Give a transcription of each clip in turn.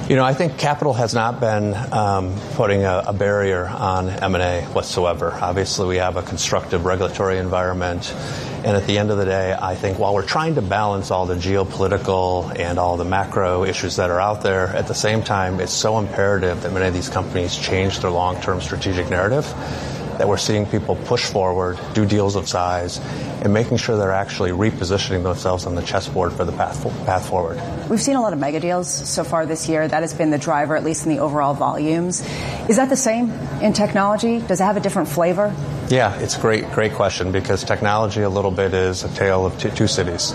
I think capital has not been putting a barrier on M&A whatsoever. Obviously, we have a constructive regulatory environment. And at the end of the day, I think while we're trying to balance all the geopolitical and all the macro issues that are out there, at the same time, it's so imperative that many of these companies change their long-term strategic narrative, that we're seeing people push forward, do deals of size, and making sure they're actually repositioning themselves on the chessboard for the path forward. We've seen a lot of mega deals so far this year. That has been the driver, at least in the overall volumes. Is that the same in technology? Does it have a different flavor? Yeah, it's a great question, because technology a little bit is a tale of two cities.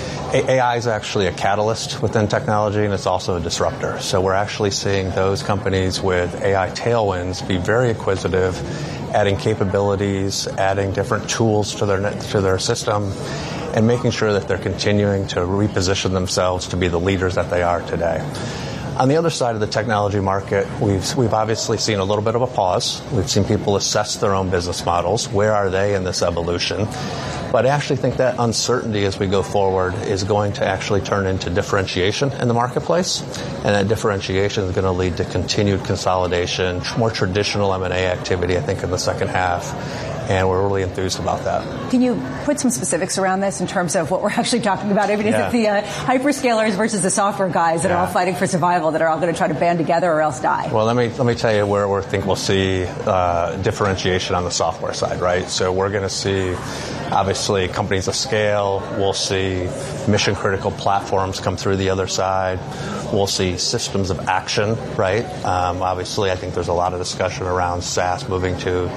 AI is actually a catalyst within technology, and it's also a disruptor. So we're actually seeing those companies with AI tailwinds be very acquisitive, adding capabilities, adding different tools to their system, and making sure that they're continuing to reposition themselves to be the leaders that they are today. On the other side of the technology market, we've obviously seen a little bit of a pause. We've seen people assess their own business models. Where are they in this evolution? But I actually think that uncertainty as we go forward is going to actually turn into differentiation in the marketplace. And that differentiation is going to lead to continued consolidation, more traditional M&A activity, I think, in the second half. And we're really enthused about that. Can you put some specifics around this in terms of what we're actually talking about? Even if it's the hyperscalers versus the software guys that are all fighting for survival, that are all going to try to band together or else die. Well, let me tell you where we think we'll see differentiation on the software side, right? So we're going to see, obviously, companies of scale. We'll see mission-critical platforms come through the other side. We'll see systems of action, right? Obviously, I think there's a lot of discussion around SaaS moving to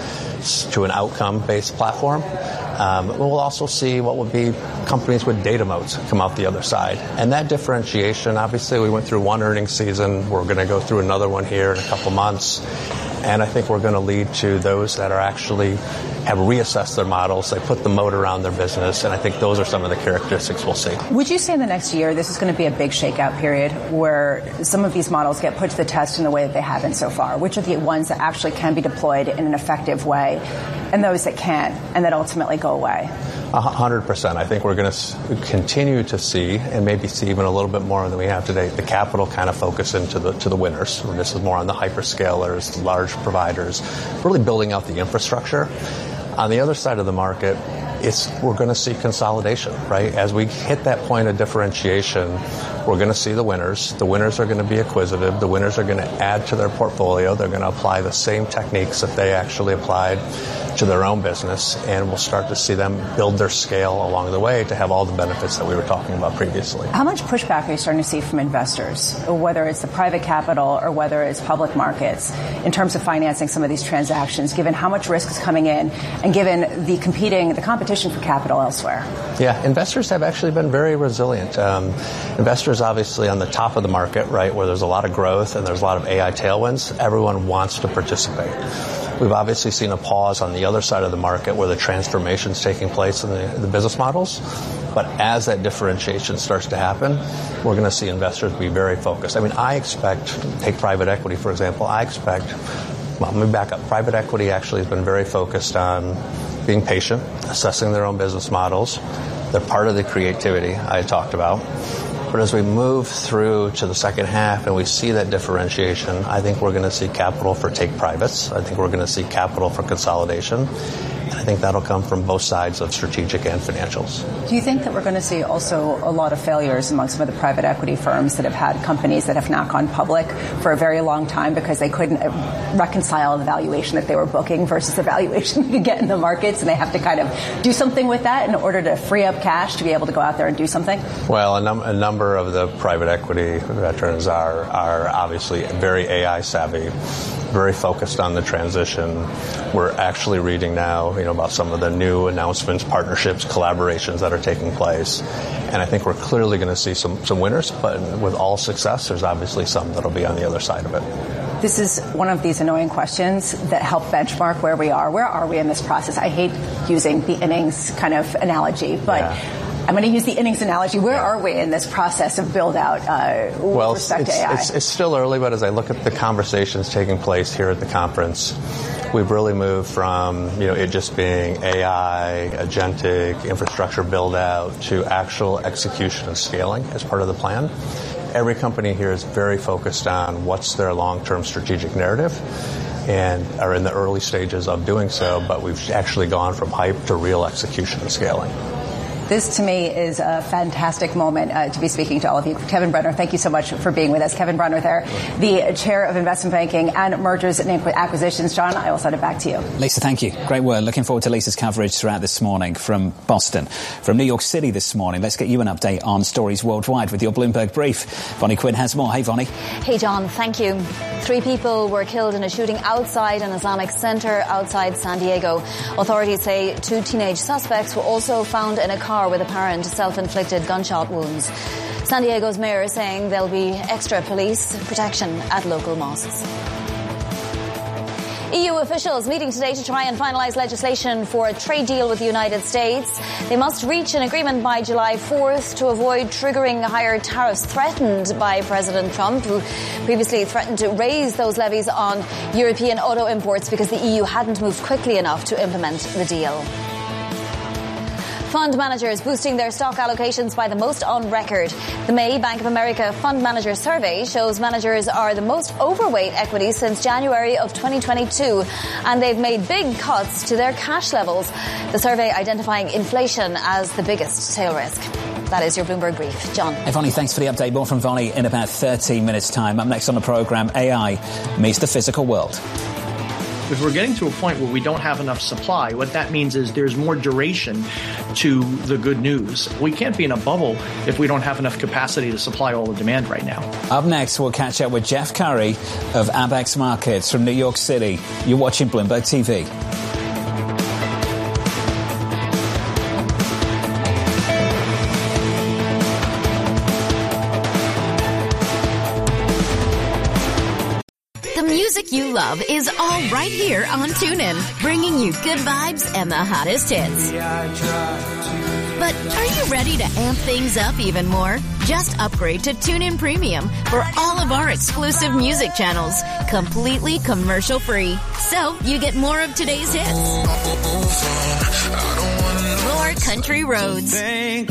an outcome-based platform. We'll also see what would be companies with data moats come out the other side. And that differentiation, obviously, we went through one earnings season. We're going to go through another one here in a couple months. And I think we're going to lead to those that are actually have reassessed their models. They put the moat around their business. And I think those are some of the characteristics we'll see. Would you say in the next year this is going to be a big shakeout period where some of these models get put to the test in the way that they haven't so far? Which are the ones that actually can be deployed in an effective way and those that can't and that ultimately go away? 100%. I think we're going to continue to see, and maybe see even a little bit more than we have today, the capital kind of focus into the winners. This is more on the hyperscalers, the large providers, really building out the infrastructure. On the other side of the market, we're going to see consolidation, right? As we hit that point of differentiation, we're going to see the winners. The winners are going to be acquisitive. The winners are going to add to their portfolio. They're going to apply the same techniques that they actually applied to their own business, and we'll start to see them build their scale along the way to have all the benefits that we were talking about previously. How much pushback are you starting to see from investors, whether it's the private capital or whether it's public markets, in terms of financing some of these transactions, given how much risk is coming in and given the competition for capital elsewhere? Yeah, investors have actually been very resilient. Investors obviously on the top of the market, right, where there's a lot of growth and there's a lot of AI tailwinds, everyone wants to participate. We've obviously seen a pause on the other side of the market where the transformation is taking place in the business models. But as that differentiation starts to happen, we're going to see investors be very focused. I mean, I expect, take private equity, for example, let me back up. Private equity actually has been very focused on being patient, assessing their own business models. They're part of the creativity I talked about. But as we move through to the second half and we see that differentiation, I think we're going to see capital for take privates. I think we're going to see capital for consolidation. And I think that'll come from both sides of strategic and financials. Do you think that we're going to see also a lot of failures among some of the private equity firms that have had companies that have not gone public for a very long time because they couldn't reconcile the valuation that they were booking versus the valuation they could get in the markets, and they have to kind of do something with that in order to free up cash to be able to go out there and do something? Well, a number of the private equity veterans are obviously very AI savvy, very focused on the transition. We're actually reading now, about some of the new announcements, partnerships, collaborations that are taking place. And I think we're clearly going to see some winners, but with all success, there's obviously some that'll be on the other side of it. This is one of these annoying questions that help benchmark where we are. Where are we in this process? I hate using the innings kind of analogy, but I'm going to use the innings analogy. Where are we in this process of build out with respect to AI? It's still early, but as I look at the conversations taking place here at the conference, we've really moved from it just being AI, agentic, infrastructure build out to actual execution and scaling as part of the plan. every company here is very focused on what's their long-term strategic narrative and are in the early stages of doing so, but we've actually gone from hype to real execution and scaling. This, to me, is a fantastic moment to be speaking to all of you. Kevin Brenner, thank you so much for being with us. Kevin Brenner there, the chair of investment banking and mergers and acquisitions. John, I will send it back to you. Lisa, thank you. Great work. Looking forward to Lisa's coverage throughout this morning from Boston. From New York City this morning, let's get you an update on stories worldwide with your Bloomberg Brief. Vonnie Quinn has more. Hey, Vonnie. Hey, John. Thank you. 3 people were killed in a shooting outside an Islamic center outside San Diego. Authorities say 2 teenage suspects were also found in a car with apparent self-inflicted gunshot wounds. San Diego's mayor is saying there'll be extra police protection at local mosques. EU officials meeting today to try and finalise legislation for a trade deal with the United States. They must reach an agreement by July 4th to avoid triggering higher tariffs threatened by President Trump, who previously threatened to raise those levies on European auto imports because the EU hadn't moved quickly enough to implement the deal. Fund managers boosting their stock allocations by the most on record. The May Bank of America Fund Manager Survey shows managers are the most overweight equities since January of 2022, and they've made big cuts to their cash levels. The survey identifying inflation as the biggest tail risk. That is your Bloomberg Brief. John. Hey, Vonnie, thanks for the update. More from Vonnie in about 13 minutes' time. Up next on the programme, AI meets the physical world. If we're getting to a point where we don't have enough supply, what that means is there's more duration to the good news. We can't be in a bubble if we don't have enough capacity to supply all the demand right now. Up next, we'll catch up with Jeff Curry of Abax Markets from New York City. You're watching Bloomberg TV. You love is all right here on TuneIn, bringing you good vibes and the hottest hits. But are you ready to amp things up even more? Just upgrade to TuneIn Premium for all of our exclusive music channels, completely commercial-free. So you get more of today's hits, more country roads, and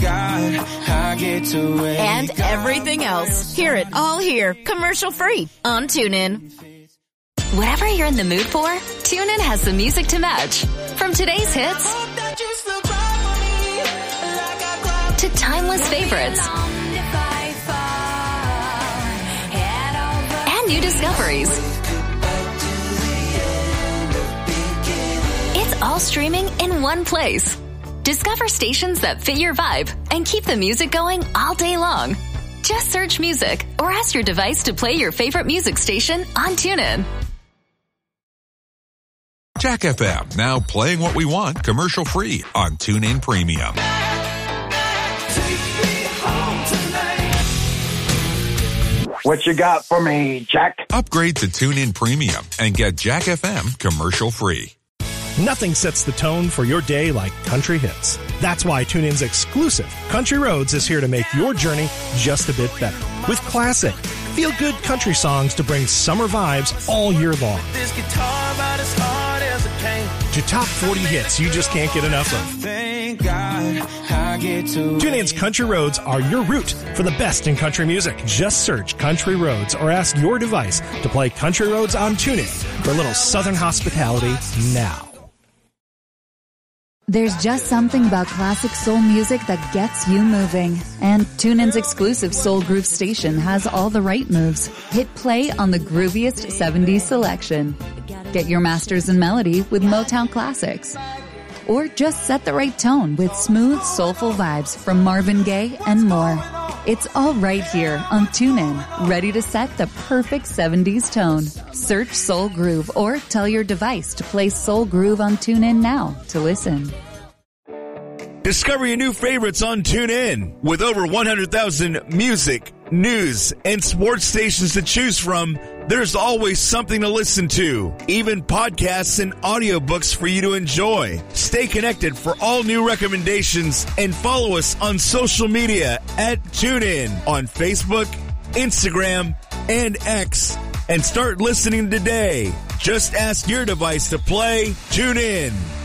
everything else. Hear it all here, commercial-free on TuneIn. Whatever you're in the mood for, TuneIn has the music to match. From today's hits to timeless favorites and new discoveries. It's all streaming in one place. Discover stations that fit your vibe and keep the music going all day long. Just search music or ask your device to play your favorite music station on TuneIn. Jack FM, now playing what we want commercial-free on TuneIn Premium. What you got for me, Jack? Upgrade to TuneIn Premium and get Jack FM commercial-free. Nothing sets the tone for your day like country hits. That's why TuneIn's exclusive Country Roads is here to make your journey just a bit better. With classic, feel-good country songs to bring summer vibes all year long. This guitar about as hard as it came. To top 40 hits you just can't get enough of. Thank God I get to TuneIn's Country Roads are your route for the best in country music. Just search Country Roads or ask your device to play Country Roads on TuneIn for a little southern hospitality now. There's just something about classic soul music that gets you moving. And TuneIn's exclusive Soul Groove station has all the right moves. Hit play on the grooviest 70s selection. Get your masters in melody with Motown classics. Or just set the right tone with smooth, soulful vibes from Marvin Gaye and more. It's all right here on TuneIn, ready to set the perfect 70s tone. Search Soul Groove or tell your device to play Soul Groove on TuneIn now to listen. Discover your new favorites on TuneIn. With over 100,000 music, news, and sports stations to choose from, there's always something to listen to. Even podcasts and audiobooks for you to enjoy. Stay connected for all new recommendations and follow us on social media at TuneIn on Facebook, Instagram, and X. And start listening today. Just ask your device to play TuneIn.